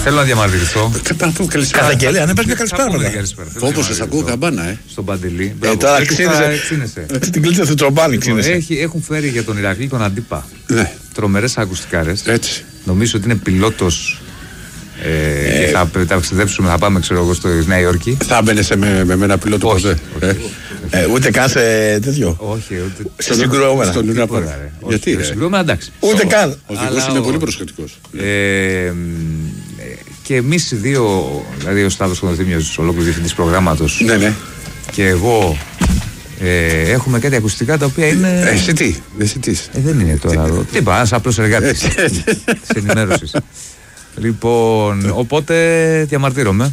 Θέλω να διαμαρτυρηθώ. Καταγγελία, αν έπαιζε μια καλησπέρα. Όπως σας ακούω καμπάνα, Στον Παντελή. Τώρα ξύνεσαι. Την κλείτσα του Τσομπάνη ξύνεσαι. Έχουν φέρει για τον Ηρακλή τον Αντίπα. Ναι. Τρομερές ακουστικάρες. Έτσι. Νομίζω ότι είναι πιλότος. Θα ταξιδέψουμε, θα πάμε ξέρω εγώ στη Νέα Υόρκη. Θα έμπαινε με ένα πιλότο ποτέ. Ούτε καν σε τέτοιο. Όχι, ούτε. Σε συγκρουόμενα. Στον Λουνάπολη. Γιατί? Συγκρουόμενα, εντάξει. Ούτε καν. Ο οδηγός είναι πολύ προσεκτικός. Και εμείς οι δύο, δηλαδή ο Σταύρος Κονδύμιος, ολόκληρος διευθυντής προγράμματος, Ναι. και εγώ, έχουμε κάτι ακουστικά τα οποία είναι. Εσύ τι? Δεν είναι τώρα. Τι είπα, ένας απλός εργάτης της ενημέρωσης. Λοιπόν, οπότε διαμαρτύρομαι.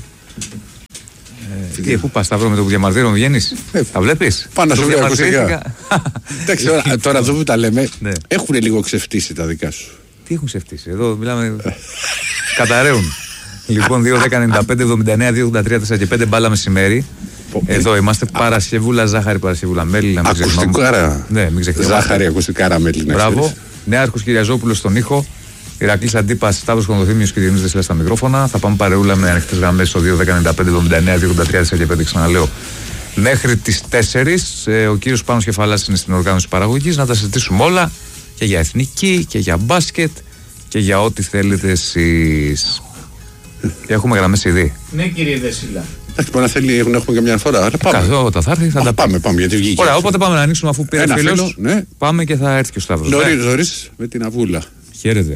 Πού πας, Σταύρο, με το που διαμαρτύρομαι βγαίνεις? Τα βλέπεις? Πάνω σε βρήκα ακουστικά. Εντάξει, τώρα εδώ που τα λέμε, έχουν λίγο ξεφτύσει τα δικά σου. Τι έχουν ξεφτύσει? Εδώ μιλάμε. Καταραίουν. Λοιπόν, 2-10-95-79-283-4 και 5 μπάλα μεσημέρι. Εδώ είμαστε. Παρασκευούλα ζάχαρη, Παρασκευούλα μέλι. Ακουστικάρα. Ναι, μην ξεχνάμε. Ζάχαρη, ακουστικάρα μέλι. Μπράβο. Νέαρχος Κυριαζόπουλος στον ήχο. Ηρακλής Αντίπας, Σταύρος Κονδύμιος και Διονύσης Δεσίλας στα μικρόφωνα. Θα πάμε παρεούλα με ανοιχτές γραμμές στο 2-10-95-79-283-4 και 5, ξαναλέω. Μέχρι τις 4 ο κύριος Πάνος Κεφαλάς είναι στην οργάνωση παραγωγής. Να τα συζητήσουμε όλα και για εθνική και για μπάσκετ και για ό,τι θέλετε εσείς. Έχουμε γραμμές ήδη. Ναι, κύριε Δεσίλα. Εντάξει, μπορεί να θέλει, έχουμε και μια φορά. Όταν θα έρθει θα τα πάμε, γιατί βγήκε. Ωραία, οπότε πάμε να ανοίξουμε αφού πήρε φίλος. Ναι. Πάμε και θα έρθει και ο Σταύρος. Νωρίς με την Αβούλα. Χαίρετε.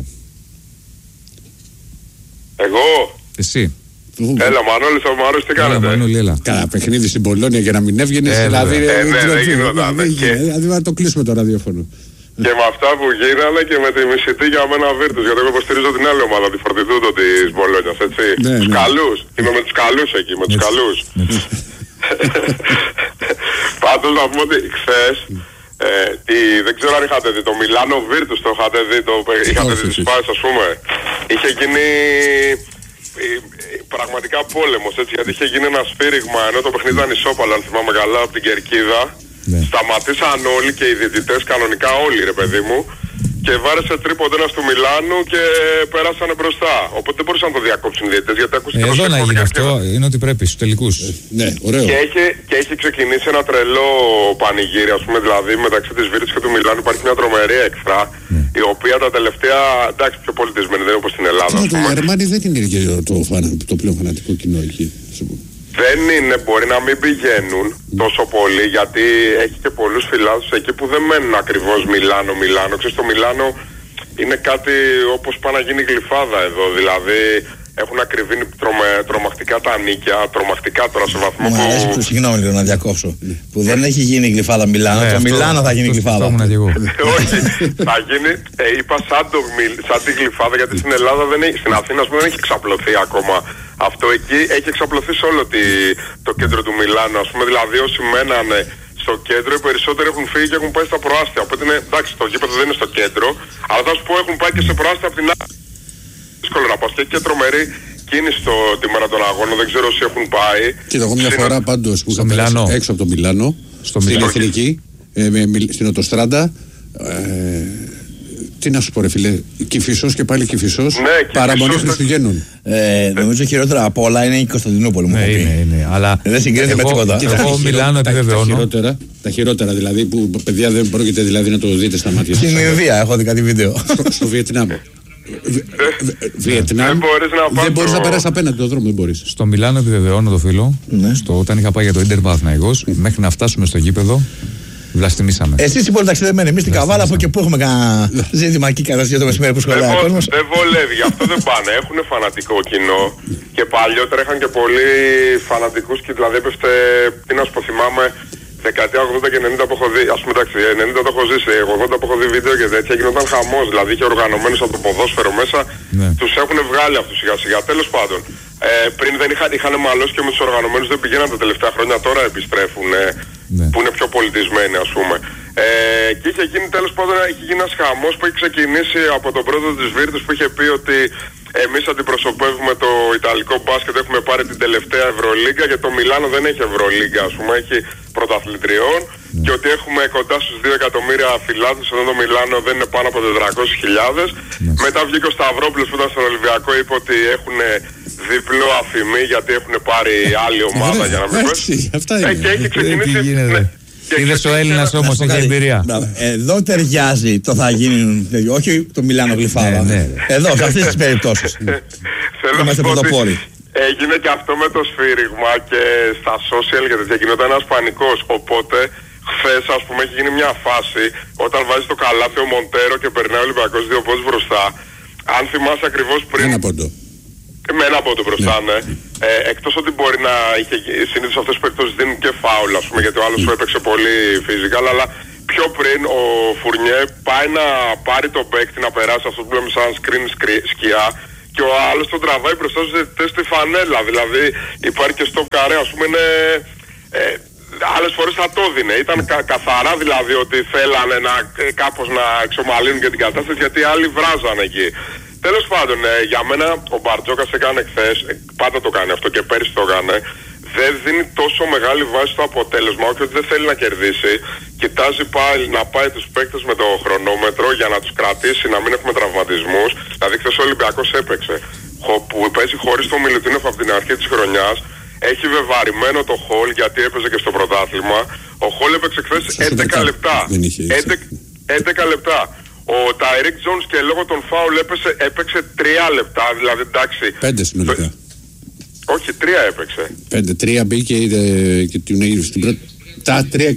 Εγώ. Εσύ. Έλα, Μανώλης, ο Μαρούς, τι κάνετε? Μανώλη, έλα. Καλά, παιχνίδι στην Πολώνια για να μην έβγαινε. Δηλαδή, δεν γινόταν. Δηλαδή, να το κλείσουμε το ραδιόφωνο. Και με αυτά που γίνανε και με τη μισητή για μένα Βίρτους, γιατί εγώ υποστηρίζω την άλλη ομάδα, τη Φορτιτούτο της Μπολόνιας, έτσι. Τους καλούς. Είμαι με τους καλούς εκεί, με τους καλούς. Πάντως να πούμε ότι χθες, δεν ξέρω αν είχατε δει, το Μιλάνο Βίρτους το είχατε δει, είχατε δει τις φάσεις, ας πούμε. Είχε γίνει πραγματικά πόλεμος, έτσι, γιατί είχε γίνει ένα σφύριγμα, ενώ το παιχνίδι ήταν ισόπαλο, αν θυμάμαι καλά, από την Κερκίδα. Ναι. Σταματήσαν όλοι και οι διαιτητές, κανονικά όλοι, ρε παιδί μου, και βάρεσε τρίποντο ένας του Μιλάνου και πέρασανε μπροστά. Οπότε δεν μπορούσαν να το διακόψουν οι διαιτητές, γιατί ακούστηκε. Εδώ να γίνει αυτό, είναι ότι πρέπει στους τελικούς. Ναι, ωραίο. Και έχει ξεκινήσει ένα τρελό πανηγύρι, ας πούμε, δηλαδή μεταξύ της Βίρτους και του Μιλάνου υπάρχει μια τρομερή έκφρα, η οποία τα τελευταία, εντάξει, πιο πολιτισμένη, δεν είναι όπως στην Ελλάδα. Το Γερμανί δεν είναι και το πλέον φανατικό κοινό εκεί. Δεν είναι, μπορεί να μην πηγαίνουν τόσο πολύ, γιατί έχει και πολλούς φιλάθλους εκεί που δεν μένουν ακριβώς Μιλάνο. Ξέρεις, το Μιλάνο είναι κάτι όπως πάει να γίνει Γλυφάδα εδώ, δηλαδή έχουν ακριβήνει τρομακτικά τα νίκια, τρομακτικά τώρα σε βαθμό που... αρέσει που, συγγνώμη λίγο να διακόψω, που δεν έχει γίνει Γλυφάδα Μιλάνο, το Μιλάνο θα γίνει Γλυφάδα. Όχι, θα γίνει, είπα σαν τη Γλυφάδα, γιατί στην Ελλάδα δεν έχει, στην Αθήνα δεν έχει εξαπλωθεί ακόμα. Αυτό εκεί έχει εξαπλωθεί σε όλο το κέντρο του Μιλάνου, ας πούμε, δηλαδή όσοι μένανε στο κέντρο οι περισσότεροι έχουν φύγει και έχουν πάει στα προάστια, οπότε είναι, εντάξει, το γήπεδο δεν είναι στο κέντρο, αλλά θα σου πω έχουν πάει και σε προάστια από την άλλη. Δύσκολο να πας, και έχει και τρομερή κίνηση τη μέρα των αγώνων, δεν ξέρω όσοι έχουν πάει. Κοίτα, εγώ μια φορά πάντως που είχα περάσει έξω από το Μιλάνο, στην Εθνική, στην Οτοστράντα, τι να σου πω ρε φίλε, Κηφισός και πάλι Κηφισός, παραμονή Χριστουγέννων. Νομίζω χειρότερα από όλα είναι η Κωνσταντινούπολη, μου είναι, αλλά δεν συγκρίνεται με τίποτα. Εγώ Μιλάνο επιβεβαιώνω. Τα χειρότερα δηλαδή, που παιδιά δεν πρόκειται δηλαδή να το δείτε στα μάτια. Στην Ινδία έχω δει κάτι βίντεο. Στο Βιετνάμ. Βιετνάμ, δεν μπορείς να περάσεις απέναντι τον δρόμο, δεν μπορείς. Στο Μιλάνο επιβεβαιώνω το φίλο, όταν είχα πάει για το Ίντερ Παναθηναϊκός, μέχρι να φτάσουμε στο γήπεδο, βλαστημίσαμε. Εσείς οι πολυταξιδεμένοι, εμείς στην Καβάλα, από και που έχουμε κανένα ζήτημα εκεί κανένα για το μεσημέρι που σχολάει ο κόσμος. Δεν βολεύει, γι' αυτό δεν πάνε. Έχουν φανατικό κοινό και παλιότερα είχαν και πολύ φανατικούς και δηλαδή έπεφτε, τι να σου πω, θυμάμαι, δεκαετία 80 και 90 που έχω δει, ας πούμε, εντάξει, 90 το έχω ζήσει, 80 που έχω δει βίντεο και τέτοια, γινόταν χαμός, δηλαδή και οργανωμένους από το ποδόσφαιρο μέσα, τους έχουν βγάλει αυτούς σιγά σιγά, τέλος πάντων. Πριν δεν είχαν μαλώσει και με τους οργανωμένους, δεν πηγαίναν τα τελευταία χρόνια, τώρα επιστρέφουν, που είναι πιο πολιτισμένοι, ας πούμε. Και είχε γίνει, τέλος πάντων, είχε γίνει ένας χαμός που έχει ξεκινήσει από τον πρόεδρο της Βίρτους που είχε πει ότι εμείς αντιπροσωπεύουμε το Ιταλικό μπάσκετ, έχουμε πάρει την τελευταία Ευρωλίγκα και το Μιλάνο δεν έχει Ευρωλίγκα, ας πούμε, έχει πρωταθλητριών και ότι έχουμε κοντά στους 2 εκατομμύρια φιλάθλους, ενώ το Μιλάνο δεν είναι πάνω από 400.000. Μετά βγήκε ο Σταυρόπουλος που ήταν στον Ολυμπιακό, είπε ότι έχουν διπλό αφημί γιατί έχουν πάρει άλλη ομάδα για να μην πες. Και έχει ξεκινήσει... Είδες ο Έλληνας όμως έχει εμπειρία. Εδώ ταιριάζει το θα γίνει, όχι το Μιλάνο Γλυφάδα. Εδώ, σε αυτές τις περιπτώσεις. Θέλω να πω ότι έγινε και αυτό με το σφύριγμα και στα social και τέτοια, γινόταν ένας πανικός. Οπότε χθες, ας πούμε, έχει γίνει μια φάση όταν βάζει το καλάθι ο Μοντέρο και περνάει ο Ολυμπιακός 2 πόντους μπροστά. Αν θυμάσαι ακριβώς πριν. Ένα πόντο. Με ένα πόντο μπροστά, ναι. Εκτός ότι μπορεί να είχε συνήθως αυτές τις περιπτώσεις δίνουν και φάουλ, ας πούμε, γιατί ο άλλος σου έπαιξε πολύ φυσικά, αλλά πιο πριν ο Φουρνιέ πάει να πάρει το παίκτη να περάσει αυτό που λέμε σαν screen σκιά και ο άλλος τον τραβάει μπροστά στους διαιτητές στη φανέλα. Δηλαδή υπάρχει και στο καρέ, ας πούμε, είναι... άλλες φορές θα το δίνε. Ήταν καθαρά δηλαδή ότι θέλανε κάπως να εξομαλύνουν και την κατάσταση γιατί άλλοι βράζανε εκεί. Τέλος πάντων, για μένα ο Μπαρτζόκας έκανε χθες, πάντα το κάνει αυτό και πέρυσι το έκανε, δεν δίνει τόσο μεγάλη βάση στο αποτέλεσμα, όχι ότι δεν θέλει να κερδίσει, κοιτάζει πάλι να πάει τους παίκτες με το χρονόμετρο για να τους κρατήσει, να μην έχουμε τραυματισμούς. Δηλαδή χθες ο Ολυμπιακός έπαιξε, που παίζει χωρίς το Μιλουτίνοφ από την αρχή της χρονιάς, έχει βεβαρημένο το Χολ γιατί έπαιζε και στο πρωτάθλημα. Ο Χολ έπαιξε χθες 11 λεπτά. 11 λεπτά. Ο Τάιρικ Τζόνς και λόγω των φάουλ έπαιξε 3 λεπτά, δηλαδή εντάξει. 5 συνολικά. Όχι, 3 έπαιξε. 5, 3 μπήκε και την έγινε στην πρώτη. Τα 3-23. 3-23, 3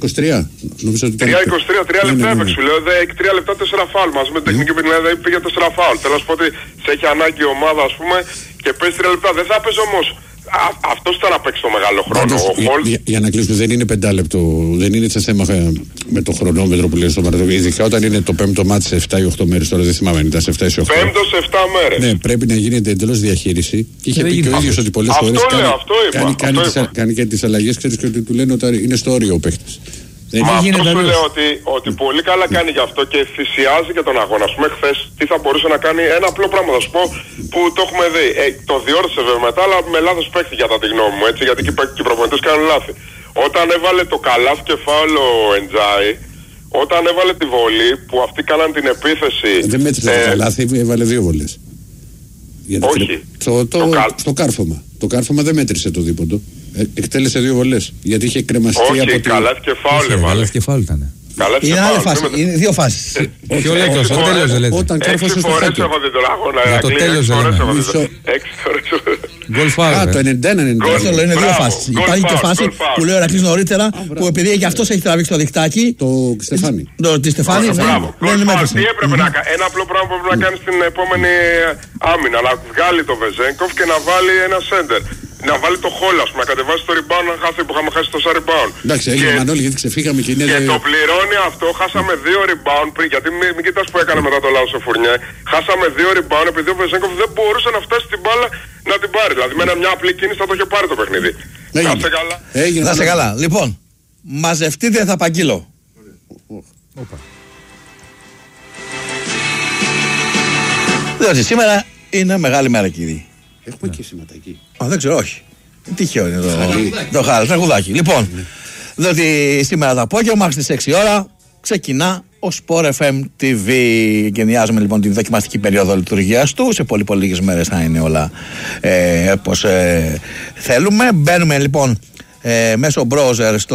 λεπτά έπαιξε. Λέω 3 λεπτά 4 φάουλ. Μαζί με την τεχνική ποινή πήγε 4 φάουλ. Θέλω να σου πω ότι σε έχει ανάγκη η ομάδα, ας πούμε, και παίζει 3 λεπτά. Δεν θα παίζει όμως. Αυτός ήταν να παίξει το μεγάλο χρόνο. Για να κλείσουμε, δεν είναι 5 λεπτό. Δεν είναι σε θέμα με το χρονόμετρο που λέει στο Μαρτοκίνη. Ειδικά όταν είναι το 5ο μάτι σε 7 ή 8 μέρες. Τώρα δεν θυμάμαι αν ήταν σε 7 ή 8. 5 σε 7 μέρες. Ναι, πρέπει να γίνεται εντελώς διαχείριση. Και είχε πει και ο ίδιος ότι πολλές φορές κάνει και τις αλλαγές. Ξέρεις και ότι του λένε ότι είναι στο όριο ο παίχτης. Μα αυτό σου λέω ότι πολύ καλά κάνει γι' αυτό και θυσιάζει και τον αγώνα. Ας πούμε, χθες τι θα μπορούσε να κάνει, ένα απλό πράγμα θα σου πω που το έχουμε δει. Το διόρθωσε βέβαια μετά, αλλά με λάθος παίχτη κατά τη γνώμη μου, έτσι, γιατί και οι προπονητές κάνουν λάθη. Όταν έβαλε το καλάθι και φάουλ ο Εντζάι, όταν έβαλε τη βολή που αυτοί κάναν την επίθεση. Δεν μέτρησε το καλάθι, έβαλε 2 βολές. Όχι. Στο κάρφωμα. Το κάρφωμα δεν μέτρησε το δίποντο. Εκτέλεσε 2 βολές. Γιατί είχε κρεμαστεί από την... Όχι, καλάθι και φάουλ έβαλε. Καλάθι και φάουλ ήταν. Είναι άλλη φάση, είναι 2 φάσεις. Ποιο λέτε, στο τέλος δεν λέτε. Όταν κάρφωσε στο χέρι. Για το τέλος δεν λέμε. 6 φορές. Γκολ φάουλ. Το 91-92. Είναι 2 φάσεις. Υπάρχει και φάση που λέει ο Ηρακλής νωρίτερα, που επειδή και αυτός έχει τραβήξει το διχτάκι. Το Στεφάνι. Τη Στεφάνι. Τι έπρεπε να κάνει. Ένα απλό πράγμα που πρέπει να κάνει στην επόμενη άμυνα. Να βγάλει το Βεζένκοφ και να βάλει ένα σέντερ. Να βάλει το Χολ, ας πούμε, να κατεβάσει το rebound που είχαμε χάσει τόσα rebound. Εντάξει, έγινε Μανώλη γιατί ξεφύγαμε και είναι. Και το πληρώνει αυτό, χάσαμε 2 rebound πριν. Γιατί μην κοιτάς που έκανε μετά το λάθος ο Φουρνιέ. Χάσαμε 2 rebound επειδή ο Βεζένκοφ δεν μπορούσε να φτάσει την μπάλα να την πάρει. Δηλαδή με μια απλή κίνηση θα το είχε πάρει το παιχνίδι. Να είστε καλά. Να είστε καλά. Λοιπόν, μαζευτείτε, θα απαγγείλω. Διότι σήμερα είναι μεγάλη μέρα, κύριε. Έχουμε και σηματάκι. Δεν ξέρω, όχι. Τυχαίο είναι το χάλι, τραγουδάκι. Λοιπόν, διότι σήμερα το απόγευμα στις 6 ώρα ξεκινά ο Sport FM TV. Γενιάζουμε λοιπόν την δοκιμαστική περίοδο λειτουργίας του. Σε πολύ λίγες μέρες θα είναι όλα όπως θέλουμε. Μπαίνουμε λοιπόν μέσω browser στο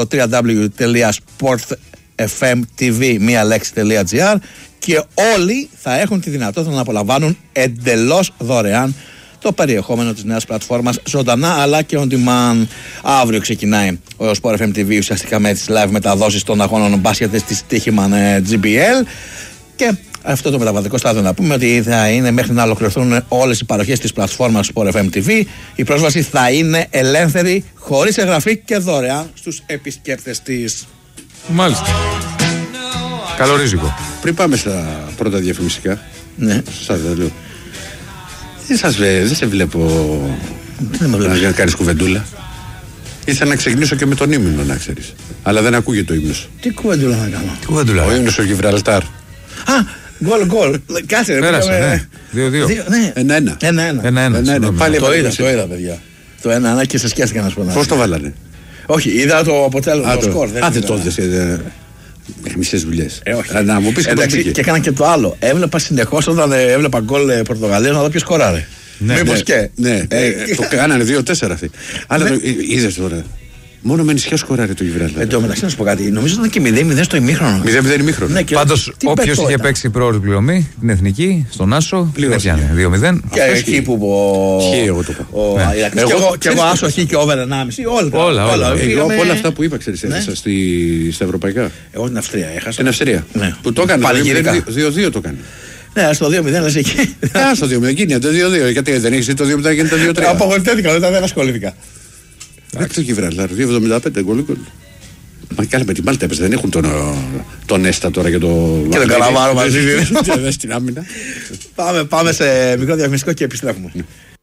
www.sportfmtv.gr και όλοι θα έχουν τη δυνατότητα να απολαμβάνουν εντελώς δωρεάν το περιεχόμενο της νέας πλατφόρμας ζωντανά αλλά και on demand. Αύριο ξεκινάει ο Sport FM TV ουσιαστικά με τις live μεταδόσεις των αγώνων μπάσκετ της Τύχημαν GBL και αυτό το μεταβατικό στάδιο να πούμε ότι θα είναι μέχρι να ολοκληρωθούν όλες οι παροχές της πλατφόρμας Sport FM TV. Η πρόσβαση θα είναι ελεύθερη, χωρίς εγγραφή και δωρεάν στους επισκέπτες της. Μάλιστα. Καλό ρίζικο. Πριν πάμε στα πρώτα διαφημιστικά. Ναι. Σας λέω. Δεν σε βλέπω να κάνεις κουβεντούλα. Ήθελα να ξεκινήσω και με τον ύμνο, να ξέρεις. Αλλά δεν ακούγεται ο ύμνος. Τι κουβεντούλα να κάνω. Κουβεντούλα. Ο ύμνος στο Γιβραλτάρ. Γκολ. Κάτσε. Πέρασε, 2-2. 1-1. Πάλι το είδα, παιδιά. Το 1-1 και σε σκέφτηκα να σου πω. Πώς το βάλανε. Όχι, είδα το αποτέλεσμα. Δεν το είδες. Μισές δουλειές. Όχι. Να μου πεις Εντάξει, και έκανα και το άλλο. Έβλεπα συνεχώς όταν έβλεπα γκολ Πορτογαλία να δω ποιος σκοράρε. Μήπως και. Ναι, το κάνανε 2-4 αυτοί. Αλλά είδες τώρα. Μόνο με νησιά σκοράρε το Γιβραλτάρ. Εν τω μεταξύ να σου πω κάτι. Νομίζω ότι ήταν και 0-0 στο ημίχρονο. 0-0 ημίχρονο. Ναι, Πάντως, όποιος είχε παίξει πρόωρη πληρωμή, την εθνική, στον Άσο, δεν πιάνε. 2-0. Και εκεί που. Εγώ το είπα. Και εγώ άσο χ και over 1,5. Όλα. Εγώ από όλα αυτά που είπα, ξέρεις, έχασα στα ευρωπαϊκά. Εγώ στην Αυστρία έχασα. Στην Αυστρία. Που το έκανε. 2-2 το έκανε. Ναι, στο 2-0 λες εκεί. Στο 2-0 γίνεται το 2-2. Γιατί δεν έχεις το 2-0 γίνεται το 2-3. Απογοητεύτηκα, δεν ασχολήθηκα. Εντάξει το Γιβραλτάρ, 2,75 γκολ. Μα καλά με τη Μάλτα έπαιζε, δεν έχουν τον Έστα τώρα και το. Και τον Καλαμάρο μαζί. Στην άμυνα. Πάμε σε μικρό διαφημιστικό και επιστρέφουμε.